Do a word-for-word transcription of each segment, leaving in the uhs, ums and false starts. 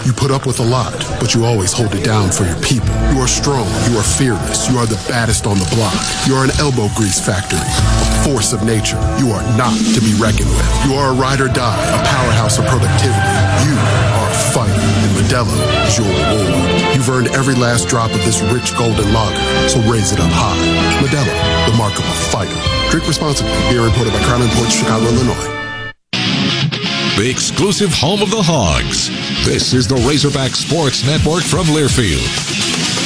You put up with a lot, but you always hold it down for your people. You are strong. You are fearless. You are the baddest on the block. You are an elbow grease factory, a force of nature. You are not to be reckoned with. You are a ride or die, a powerhouse of productivity. You are a fighter, and Modelo is your reward. You've earned every last drop of this rich golden lager, so raise it up high. Modelo, the mark of a fighter. Drink responsibly. Beer imported by Crown Imports, Chicago, Illinois. The exclusive home of the Hogs. This is the Razorback Sports Network from Learfield.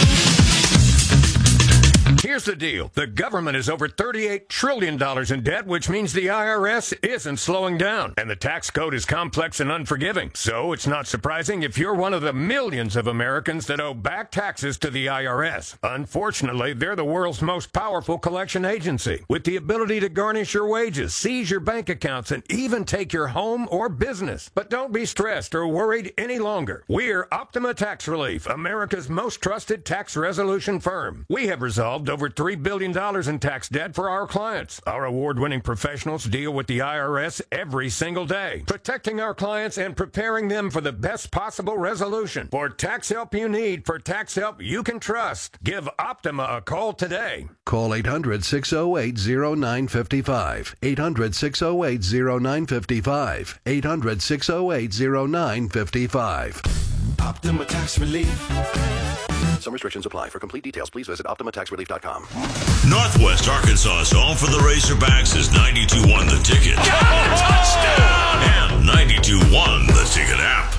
Here's the deal. The government is over thirty-eight trillion dollars in debt, which means the I R S isn't slowing down. And the tax code is complex and unforgiving. So it's not surprising if you're one of the millions of Americans that owe back taxes to the I R S. Unfortunately, they're the world's most powerful collection agency, with the ability to garnish your wages, seize your bank accounts, and even take your home or business. But don't be stressed or worried any longer. We're Optima Tax Relief, America's most trusted tax resolution firm. We have resolved over three billion dollars in tax debt for our clients. Our award-winning professionals deal with the I R S every single day, protecting our clients and preparing them for the best possible resolution. For tax help you need, for tax help you can trust, give Optima a call today. Call eight hundred, six oh eight, oh nine five five. eight hundred, six oh eight, oh nine five five. eight hundred, six oh eight, oh nine five five. Optima Tax Relief. Some restrictions apply. For complete details, please visit optima tax relief dot com. Northwest Arkansas's home for the Razorbacks is ninety-two one The Ticket. Touchdown! And ninety-two one The Ticket app.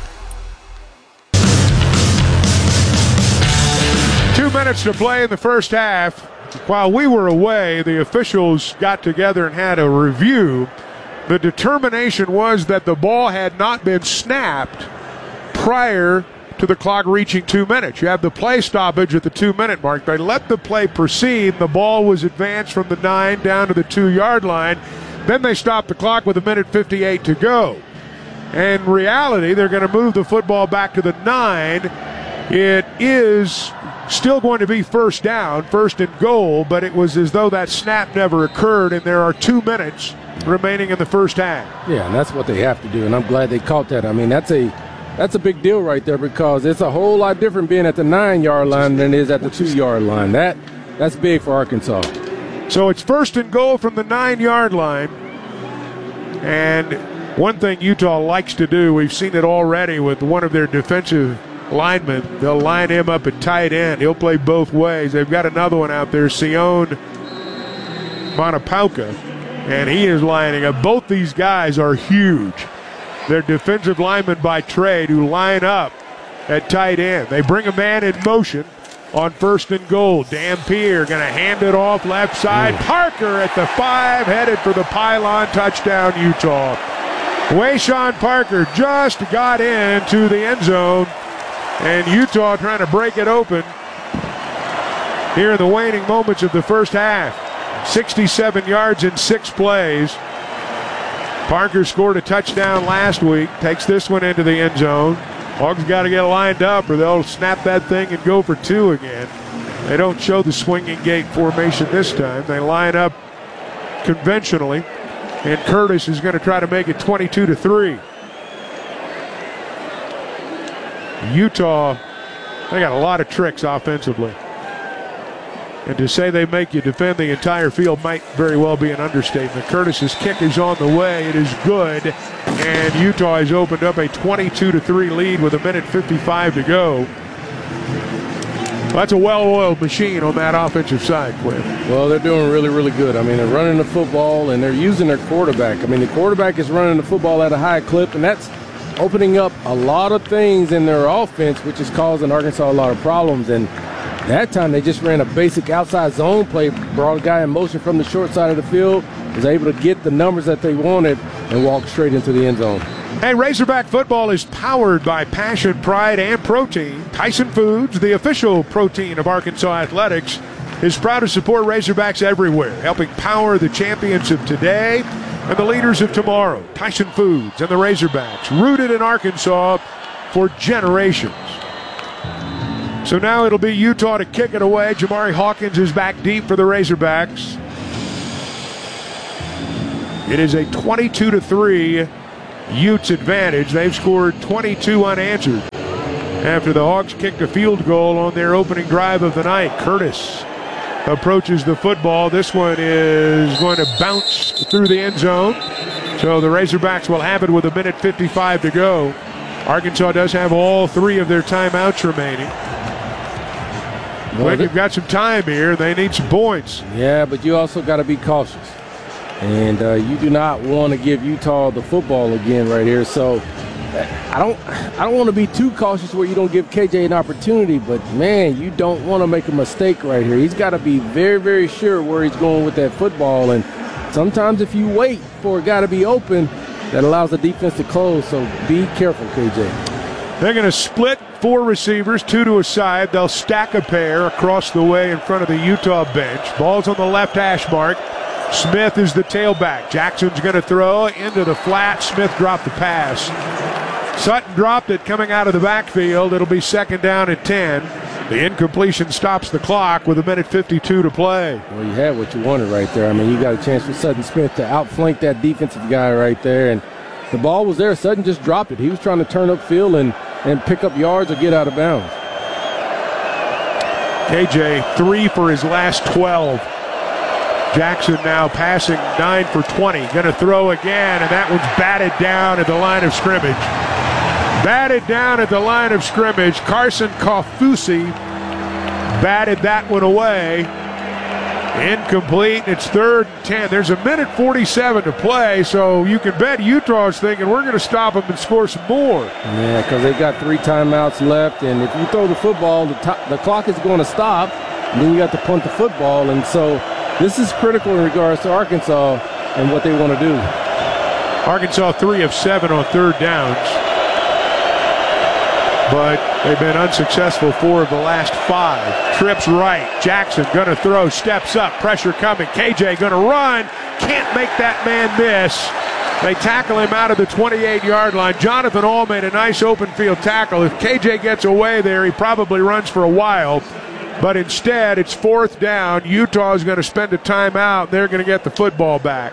Two minutes to play in the first half. While we were away, the officials got together and had a review. The determination was that the ball had not been snapped prior to the clock reaching two minutes. You have the play stoppage at the two-minute mark. They let the play proceed. The ball was advanced from the nine down to the two-yard line. Then they stopped the clock with a minute fifty-eight to go. In reality, they're going to move the football back to the nine. It is still going to be first down, first and goal, but it was as though that snap never occurred, and there are two minutes remaining in the first half. Yeah, and that's what they have to do, and I'm glad they caught that. I mean, that's a That's a big deal right there, because it's a whole lot different being at the nine-yard line than it is at the two-yard line. That That's big for Arkansas. So it's first and goal from the nine-yard line. And one thing Utah likes to do, we've seen it already with one of their defensive linemen. They'll line him up at tight end. He'll play both ways. They've got another one out there, Sion Monapauka, and he is lining up. Both these guys are huge. They're defensive linemen by trade who line up at tight end. They bring a man in motion on first and goal. Dampier going to hand it off left side. Mm. Parker at the five, headed for the pylon. Touchdown, Utah. Wayshawn Parker just got into the end zone, and Utah trying to break it open here in the waning moments of the first half. sixty-seven yards in six plays. Parker scored a touchdown last week, takes this one into the end zone. Hogs got to get lined up or they'll snap that thing and go for two again. They don't show the swinging gate formation this time. They line up conventionally, and Curtis is going to try to make it twenty-two to three. Utah, they got a lot of tricks offensively. And to say they make you defend the entire field might very well be an understatement. Curtis's kick is on the way. It is good. And Utah has opened up a twenty-two to three lead with a minute fifty-five to go. That's a well-oiled machine on that offensive side, Quinn. Well, they're doing really, really good. I mean, they're running the football, and they're using their quarterback. I mean, the quarterback is running the football at a high clip, and that's opening up a lot of things in their offense, which is causing Arkansas a lot of problems. And that time they just ran a basic outside zone play, brought a guy in motion from the short side of the field, was able to get the numbers that they wanted, and walk straight into the end zone. Hey, Razorback football is powered by Passion, Pride, and Protein. Tyson Foods, the official protein of Arkansas Athletics, is proud to support Razorbacks everywhere, helping power the champions of today and the leaders of tomorrow. Tyson Foods and the Razorbacks, rooted in Arkansas for generations. So now it'll be Utah to kick it away. Jamari Hawkins is back deep for the Razorbacks. It is a twenty-two to three Utes advantage. They've scored twenty-two unanswered after the Hawks kicked a field goal on their opening drive of the night. Curtis approaches the football. This one is going to bounce through the end zone. So the Razorbacks will have it with a minute fifty-five to go. Arkansas does have all three of their timeouts remaining. Well, you've got some time here. They need some points. Yeah, but you also got to be cautious. And uh, you do not want to give Utah the football again right here. So I don't I don't want to be too cautious where you don't give K J an opportunity. But, man, you don't want to make a mistake right here. He's got to be very, very sure where he's going with that football. And sometimes if you wait for a guy to be open, that allows the defense to close. So be careful, K J. They're going to split four receivers, two to a side. They'll stack a pair across the way in front of the Utah bench. Ball's on the left hash mark. Smith is the tailback. Jackson's going to throw into the flat. Smith dropped the pass. Sutton dropped it coming out of the backfield. It'll be second down at ten. The incompletion stops the clock with a minute fifty-two to play. Well, you had what you wanted right there. I mean, you got a chance for Sutton Smith to outflank that defensive guy right there. And the ball was there. Sutton just dropped it. He was trying to turn upfield and, and pick up yards or get out of bounds. K J, three for his last twelve. Jackson now passing nine for twenty. Going to throw again, and that one's batted down at the line of scrimmage. Batted down at the line of scrimmage. Carson Kaufusi batted that one away. Incomplete. It's third and ten. There's a minute forty-seven to play, so you can bet Utah's thinking we're going to stop them and score some more. Yeah, because they've got three timeouts left, and if you throw the football, the, to- the clock is going to stop, and then you got to punt the football, and so this is critical in regards to Arkansas and what they want to do. Arkansas three of seven on third downs, but they've been unsuccessful four of the last five. Trips right. Jackson going to throw, steps up, pressure coming. K J going to run, can't make that man miss. They tackle him out of the twenty-eight-yard line. Jonathan All made a nice open field tackle. If K J gets away there, he probably runs for a while. But instead, it's fourth down. Utah is going to spend a timeout. They're going to get the football back.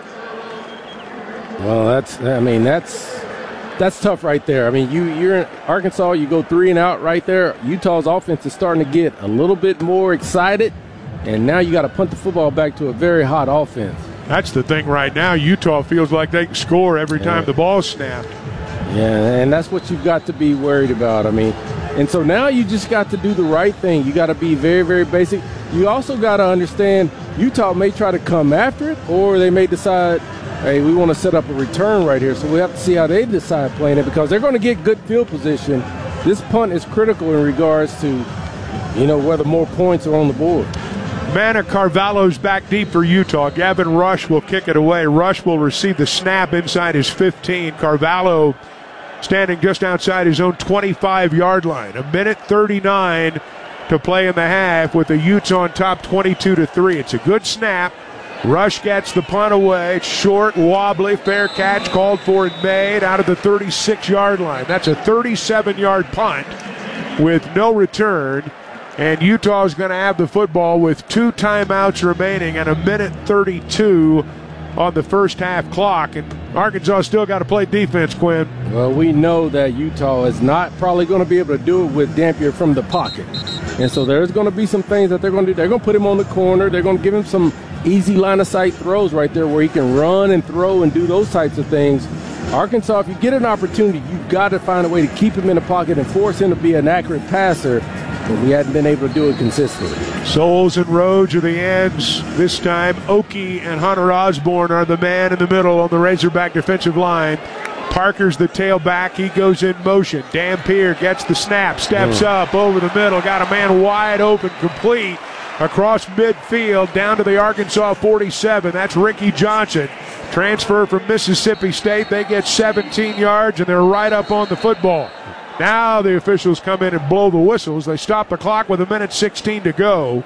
Well, that's, I mean, that's that's tough right there. I mean, you, you're in Arkansas, you go three and out right there. Utah's offense is starting to get a little bit more excited, and now you got to punt the football back to a very hot offense. That's the thing right now. Utah feels like they can score every time yeah. the ball's snapped. Yeah, and that's what you've got to be worried about. I mean, and so now you just got to do the right thing. You got to be very, very basic. You also got to understand Utah may try to come after it, or they may decide, hey, we want to set up a return right here. So we have to see how they decide playing it, because they're going to get good field position. This punt is critical in regards to, you know, whether more points are on the board. Manna Carvalho's back deep for Utah. Gavin Rush will kick it away. Rush will receive the snap inside his fifteen. Carvalho standing just outside his own twenty-five-yard line. A minute thirty-nine to play in the half with the Utes on top twenty-two to three. It's a good snap. Rush gets the punt away. It's short, wobbly, fair catch called for and made out of the thirty-six-yard line. That's a thirty-seven-yard punt with no return. And Utah is going to have the football with two timeouts remaining and a minute thirty-two on the first half clock. And Arkansas still got to play defense, Quinn. Well, we know that Utah is not probably going to be able to do it with Dampier from the pocket. And so there's going to be some things that they're going to do. They're going to put him on the corner. They're going to give him some easy line-of-sight throws right there where he can run and throw and do those types of things. Arkansas, if you get an opportunity, you've got to find a way to keep him in the pocket and force him to be an accurate passer. But we hadn't been able to do it consistently. Souls and Rhodes are the ends. This time, Oki and Hunter Osborne are the man in the middle on the Razorback defensive line. Parker's the tailback. He goes in motion. Dampier gets the snap, steps mm. up over the middle, got a man wide open, complete across midfield down to the Arkansas forty-seven. That's Ricky Johnson. Transfer from Mississippi State. They get seventeen yards, and they're right up on the football. Now the officials come in and blow the whistles. They stop the clock with a minute sixteen to go.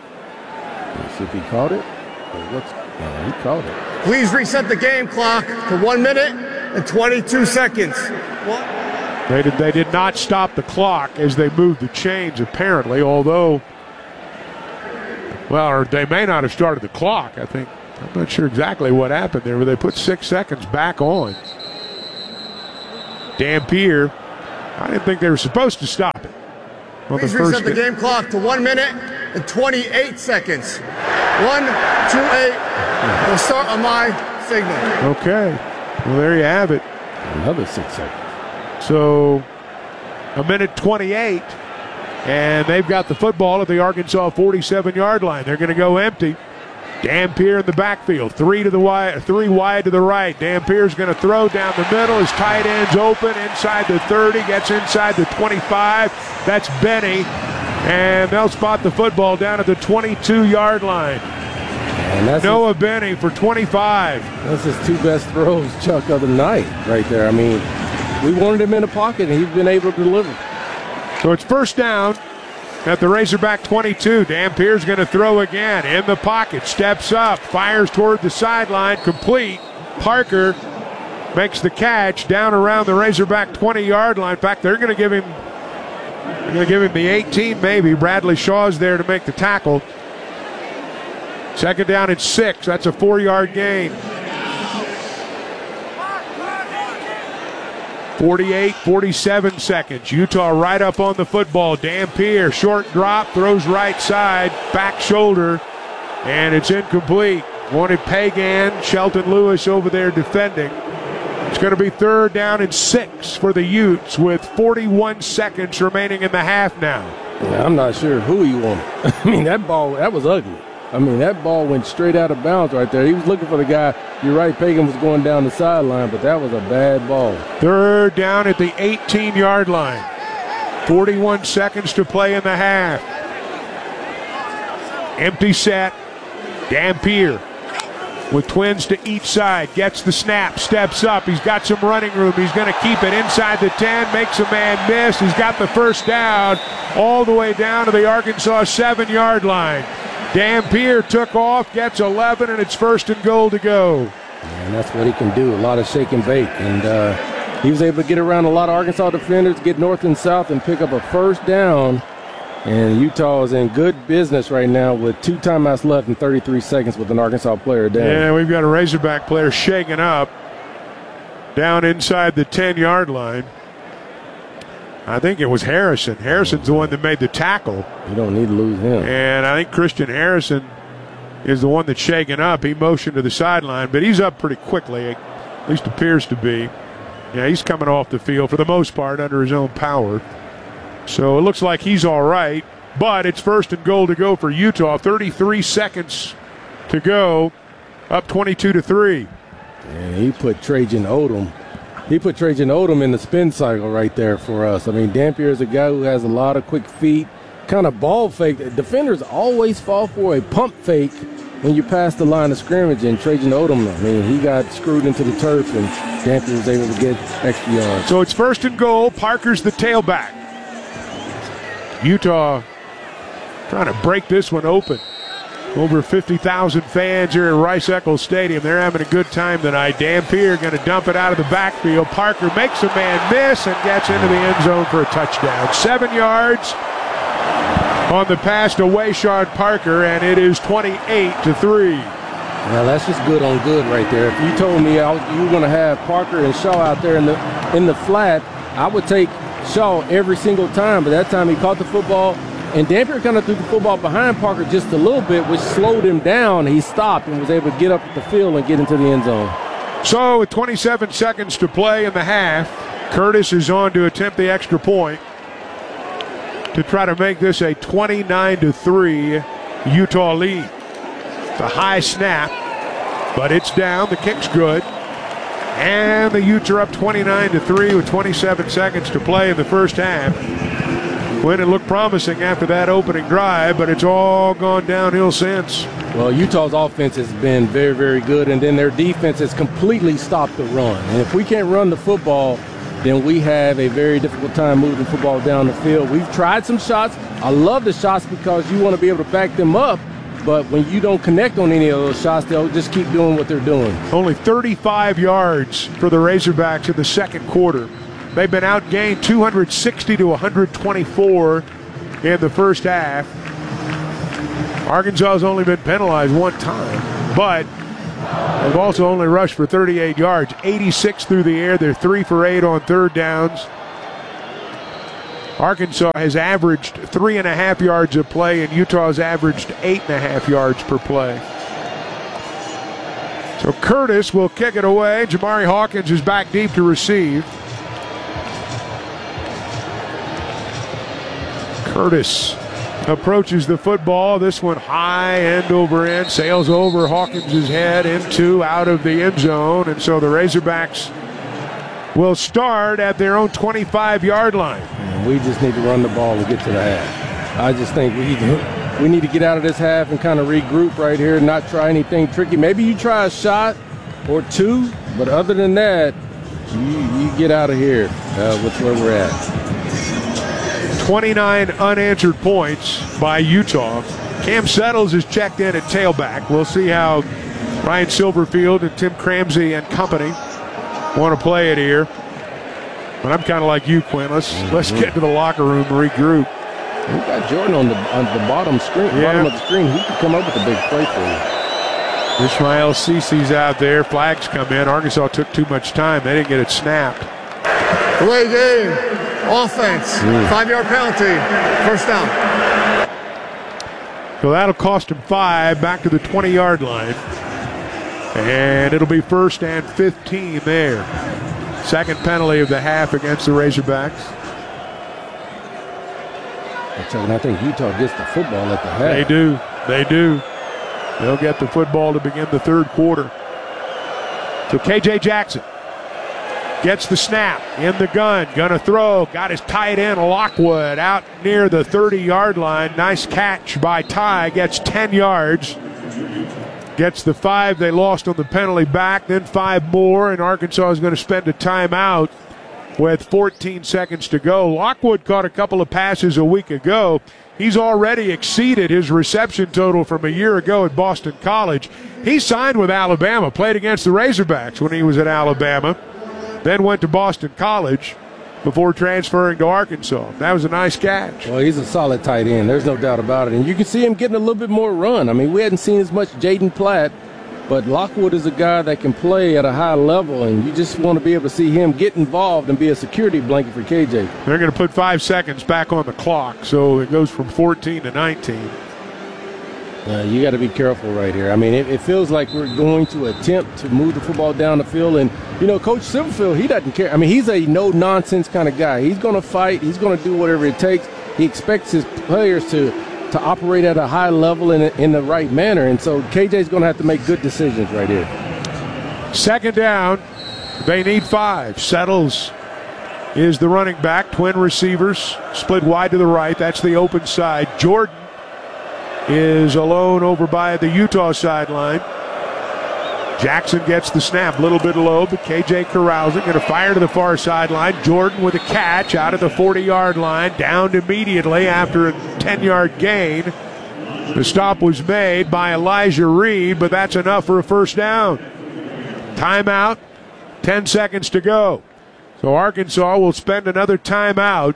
Let's see if he called it. What's, no, he called it. Please reset the game clock to one minute and twenty-two seconds. What? They did, they did not stop the clock as they moved the chains, apparently, although, well, or they may not have started the clock. I think, I'm not sure exactly what happened there, but they put six seconds back on. Dampier, I didn't think they were supposed to stop it. on the Please first reset the game clock to one minute and twenty-eight seconds. One, two, eight. We'll start on my signal. Okay. Well, there you have it. Another six seconds. So a minute twenty-eight, and they've got the football at the Arkansas forty-seven-yard line. They're going to go empty. Dampier in the backfield, three to the wide, three wide to the right. Dampier's going to throw down the middle. His tight end's open inside the thirty, gets inside the twenty-five. That's Benny, and they'll spot the football down at the twenty-two-yard line. And that's Noah his, Benny for twenty-five. That's his two best throws, Chuck, of the night right there. I mean, we wanted him in the pocket, and he's been able to deliver. So it's first down at the Razorback twenty-two. Dampier's going to throw again. In the pocket, steps up, fires toward the sideline, complete. Parker makes the catch down around the Razorback twenty-yard line. In fact, they're going to give him they're going to give him the eighteen maybe. Bradley Shaw's there to make the tackle. Second down and six. That's a four-yard gain. forty-eight forty-seven seconds. Utah right up on the football. Dampier, short drop, throws right side, back shoulder, and it's incomplete. Wanted Pagan, Shelton Lewis over there defending. It's going to be third down and six for the Utes with forty-one seconds remaining in the half now. Yeah, I'm not sure who he wanted. I mean, that ball, that was ugly. I mean, that ball went straight out of bounds right there. He was looking for the guy. You're right, Pagan was going down the sideline, but that was a bad ball. Third down at the eighteen-yard line. forty-one seconds to play in the half. Empty set. Dampier with twins to each side. Gets the snap, steps up. He's got some running room. He's going to keep it inside the ten, makes a man miss. He's got the first down all the way down to the Arkansas seven-yard line. Dampier took off, gets eleven, and it's first and goal to go. And that's what he can do, a lot of shake and bake. And uh, he was able to get around a lot of Arkansas defenders, get north and south, and pick up a first down. And Utah is in good business right now with two timeouts left and thirty-three seconds with an Arkansas player down. Yeah, we've got a Razorback player shaking up down inside the ten-yard line. I think it was Harrison. Harrison's the one that made the tackle. You don't need to lose him. And I think Christian Harrison is the one that's shaken up. He motioned to the sideline, but he's up pretty quickly, at least appears to be. Yeah, he's coming off the field for the most part under his own power. So it looks like he's all right, but it's first and goal to go for Utah. thirty-three seconds to go, up twenty-two to three. And he put Trajan Odom. He put Trajan Odom in the spin cycle right there for us. I mean, Dampier is a guy who has a lot of quick feet, kind of ball fake. Defenders always fall for a pump fake when you pass the line of scrimmage, and Trajan Odom, I mean, he got screwed into the turf, and Dampier was able to get extra yards. So it's first and goal. Parker's the tailback. Utah trying to break this one open. Over fifty thousand fans here at Rice-Eccles Stadium. They're having a good time tonight. Dampier going to dump it out of the backfield. Parker makes a man miss and gets into the end zone for a touchdown. Seven yards on the pass to Wayshard Parker, and it is twenty-eight to three. Now that's just good on good right there. If you told me I, you were going to have Parker and Shaw out there in the in the flat, I would take Shaw every single time. But that time he caught the football, and Dampier kind of threw the football behind Parker just a little bit, which slowed him down. He stopped and was able to get up the field and get into the end zone. So with twenty-seven seconds to play in the half, Curtis is on to attempt the extra point to try to make this a twenty-nine to three Utah lead. It's a high snap, but it's down. The kick's good. And the Utes are up twenty-nine to three with twenty-seven seconds to play in the first half. When it looked promising after that opening drive, but it's all gone downhill since. Well, Utah's offense has been very, very good, and then their defense has completely stopped the run. And if we can't run the football, then we have a very difficult time moving the football down the field. We've tried some shots. I love the shots because you want to be able to back them up, but when you don't connect on any of those shots, they'll just keep doing what they're doing. Only thirty-five yards for the Razorbacks in the second quarter. They've been outgained two hundred sixty to one hundred twenty-four in the first half. Arkansas has only been penalized one time, but they've also only rushed for thirty-eight yards, eighty-six through the air. They're three for eight on third downs. Arkansas has averaged three and a half yards a play, and Utah has averaged eight and a half yards per play. So Curtis will kick it away. Jamari Hawkins is back deep to receive. Curtis approaches the football. This one high, end over end, sails over Hawkins' head into, out of the end zone. And so the Razorbacks will start at their own twenty-five-yard line. And we just need to run the ball and get to the half. I just think we need to, we need to get out of this half and kind of regroup right here, not try anything tricky. Maybe you try a shot or two, but other than that, you, you get out of here uh, with where we're at. twenty-nine unanswered points by Utah. Cam Settles is checked in at tailback. We'll see how Ryan Silverfield and Tim Cramsey and company want to play it here. But I'm kind of like you, Quinn. Let's mm-hmm. let's get to the locker room and regroup. We got Jordan on the on the bottom screen, yeah. bottom of the screen. He can come up with a big play for you. Ishmael Cece's out there. Flags come in. Arkansas took too much time. They didn't get it snapped. Delay game. Offense. Mm. Five-yard penalty. First down. So that'll cost him five. Back to the twenty-yard line. And it'll be first and fifteen there. Second penalty of the half against the Razorbacks. I think Utah gets the football at the half. They do. They do. They'll get the football to begin the third quarter. So K J Jackson gets the snap in the gun. Gonna throw. Got his tight end Lockwood out near the thirty-yard line. Nice catch by Ty. Gets ten yards. Gets the five they lost on the penalty back. Then five more. And Arkansas is going to spend a timeout with fourteen seconds to go. Lockwood caught a couple of passes a week ago. He's already exceeded his reception total from a year ago at Boston College. He signed with Alabama, played against the Razorbacks when he was at Alabama, then went to Boston College before transferring to Arkansas. That was a nice catch. Well, he's a solid tight end. There's no doubt about it. And you can see him getting a little bit more run. I mean, we hadn't seen as much Jaden Platt, but Lockwood is a guy that can play at a high level, and you just want to be able to see him get involved and be a security blanket for K J. They're going to put five seconds back on the clock, so it goes from fourteen to nineteen. Uh, you got to be careful right here. I mean, it, it feels like we're going to attempt to move the football down the field, and, you know, Coach Silverfield, he doesn't care. I mean, he's a no-nonsense kind of guy. He's going to fight. He's going to do whatever it takes. He expects his players to to operate at a high level in, in the right manner. And so K J's going to have to make good decisions right here. Second down. They need five. Settles is the running back. Twin receivers split wide to the right. That's the open side. Jordan is alone over by the Utah sideline. Jackson gets the snap. A little bit low, but K J corrals it. Going to fire to the far sideline. Jordan with a catch out of the forty-yard line. Downed immediately after a ten-yard gain. The stop was made by Elijah Reed, but that's enough for a first down. Timeout. Ten seconds to go. So Arkansas will spend another timeout.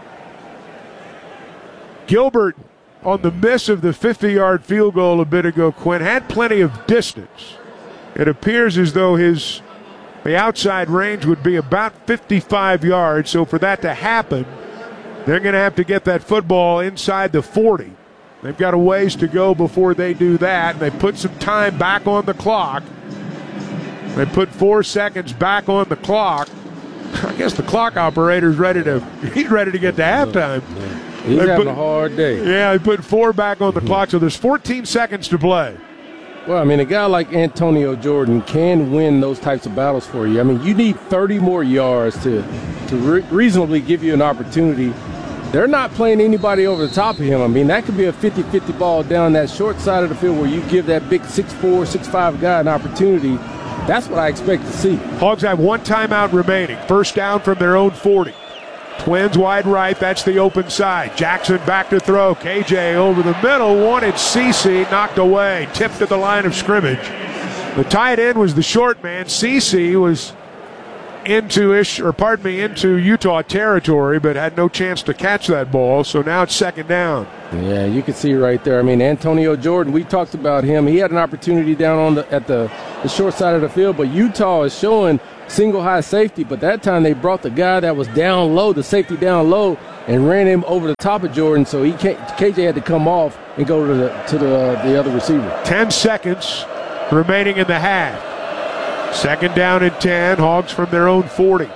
Gilbert, on the miss of the fifty-yard field goal a bit ago, Quinn, had plenty of distance. It appears as though his the outside range would be about fifty-five yards. So for that to happen, they're going to have to get that football inside the forty. They've got a ways to go before they do that. And they put some time back on the clock. They put four seconds back on the clock. I guess the clock operator's ready to he's ready to get to halftime. He's they having put, a hard day. Yeah, they put four back on the clock, so there's fourteen seconds to play. Well, I mean, a guy like Antonio Jordan can win those types of battles for you. I mean, you need thirty more yards to, to re- reasonably give you an opportunity. They're not playing anybody over the top of him. I mean, that could be a fifty-fifty ball down that short side of the field where you give that big six four, six five guy an opportunity. That's what I expect to see. Hogs have one timeout remaining. First down from their own forty. Twins wide right, that's the open side. Jackson back to throw. K J over the middle, wanted Cece, knocked away, tipped at the line of scrimmage. The tight end was the short man. Cece was into ish, or pardon me, into Utah territory, but had no chance to catch that ball. So now it's second down. Yeah, you can see right there. I mean, Antonio Jordan, we talked about him. He had an opportunity down on the at the the short side of the field. But Utah is showing single high safety, but that time they brought the guy that was down low, the safety down low, and ran him over the top of Jordan, so he can't, K J had to come off and go to the to the, uh, the other receiver. Ten seconds remaining in the half. Second down and ten, Hogs from their own forty.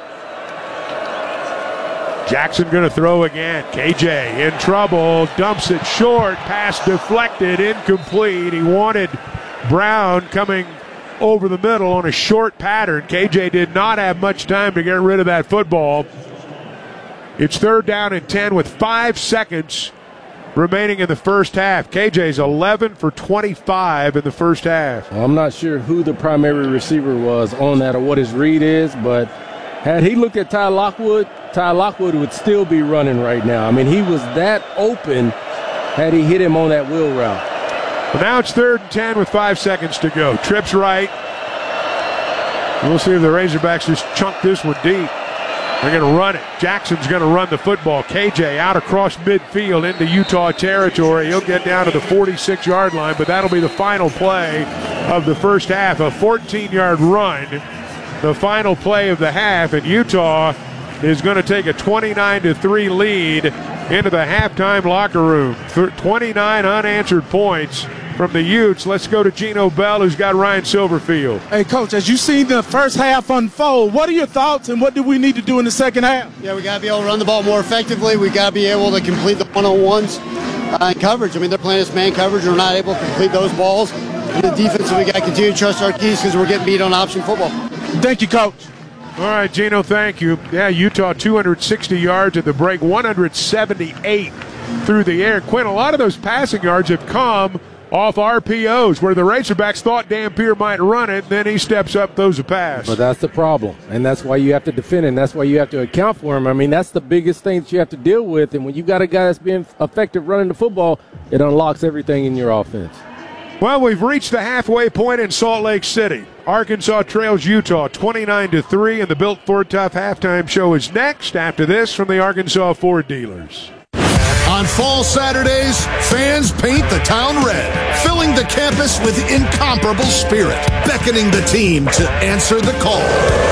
Jackson going to throw again. K J in trouble, dumps it short, pass deflected, incomplete. He wanted Brown coming over the middle on a short pattern. K J did not have much time to get rid of that football. It's third down and ten with five seconds remaining in the first half. K J's eleven for twenty-five in the first half. Well, I'm not sure who the primary receiver was on that or what his read is, but had he looked at Ty Lockwood, Ty Lockwood would still be running right now. I mean, he was that open had he hit him on that wheel route. Well, now it's third and ten with five seconds to go. Trips right. We'll see if the Razorbacks just chunk this one deep. They're going to run it. Jackson's going to run the football. K J out across midfield into Utah territory. He'll get down to the forty-six-yard line, but that'll be the final play of the first half. A fourteen-yard run, the final play of the half, and Utah is going to take a twenty-nine to three lead into the halftime locker room. twenty-nine unanswered points from the Utes. Let's go to Gino Bell, who's got Ryan Silverfield. Hey, Coach, as you see the first half unfold, what are your thoughts and what do we need to do in the second half? Yeah, we got to be able to run the ball more effectively. We got to be able to complete the one-on-ones uh, and coverage. I mean, they're playing us man coverage. We're not able to complete those balls. And the defense, we got to continue to trust our keys because we're getting beat on option football. Thank you, Coach. All right, Gino, thank you. Yeah, Utah two hundred sixty yards at the break, one hundred seventy-eight through the air. Quinn, a lot of those passing yards have come off R P Os, where the Razorbacks thought Dampier might run it, then he steps up, throws a pass. But that's the problem, and that's why you have to defend it, and that's why you have to account for him. I mean, that's the biggest thing that you have to deal with, and when you got a guy that's being effective running the football, it unlocks everything in your offense. Well, we've reached the halfway point in Salt Lake City. Arkansas trails Utah twenty-nine to three, and the Built Ford Tough halftime show is next after this from the Arkansas Ford dealers. On fall Saturdays, fans paint the town red, filling the campus with incomparable spirit, beckoning the team to answer the call.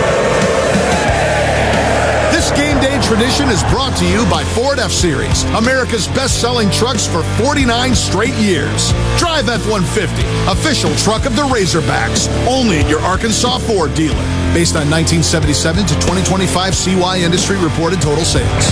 This game day tradition is brought to you by Ford F-Series, America's best-selling trucks for forty-nine straight years. Drive F one fifty, official truck of the Razorbacks, only at your Arkansas Ford dealer. Based on nineteen seventy-seven to twenty twenty-five C Y industry reported total sales.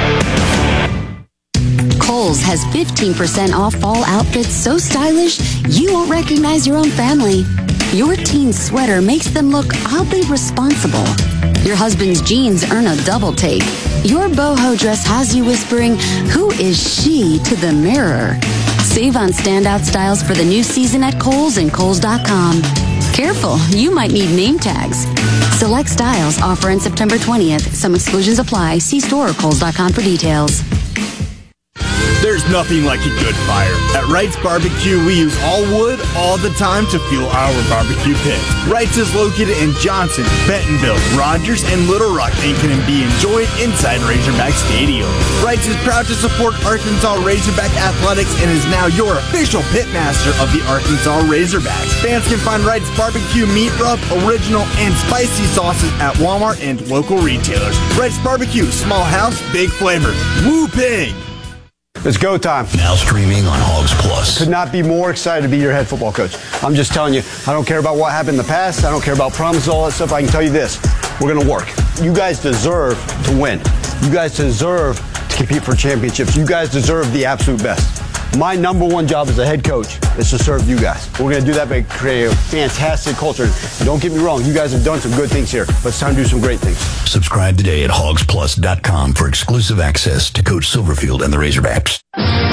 Kohl's has fifteen percent off fall outfits so stylish you won't recognize your own family. Your teen's sweater makes them look oddly responsible. Your husband's jeans earn a double take. Your boho dress has you whispering, "Who is she?" to the mirror. Save on standout styles for the new season at Kohl's and Kohl's dot com. Careful, you might need name tags. Select styles offer in September twentieth. Some exclusions apply. See store or Kohl's dot com for details. There's nothing like a good fire. At Wright's Barbecue, we use all wood all the time to fuel our barbecue pit. Wright's is located in Johnson, Bentonville, Rogers, and Little Rock and can be enjoyed inside Razorback Stadium. Wright's is proud to support Arkansas Razorback Athletics and is now your official pitmaster of the Arkansas Razorbacks. Fans can find Wright's Barbecue meat rub, original, and spicy sauces at Walmart and local retailers. Wright's Barbecue, small house, big flavor. Woo pig! It's go time. Now streaming on Hogs Plus. Could not be more excited to be your head football coach. I'm just telling you, I don't care about what happened in the past. I don't care about promises, all that stuff. I can tell you this, we're going to work. You guys deserve to win. You guys deserve to compete for championships. You guys deserve the absolute best. My number one job as a head coach is to serve you guys. We're going to do that by creating a fantastic culture. And don't get me wrong, you guys have done some good things here, but it's time to do some great things. Subscribe today at hogs plus dot com for exclusive access to Coach Silverfield and the Razorbacks.